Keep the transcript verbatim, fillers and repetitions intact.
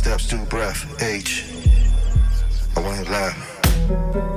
steps to breath. H. I want it loud.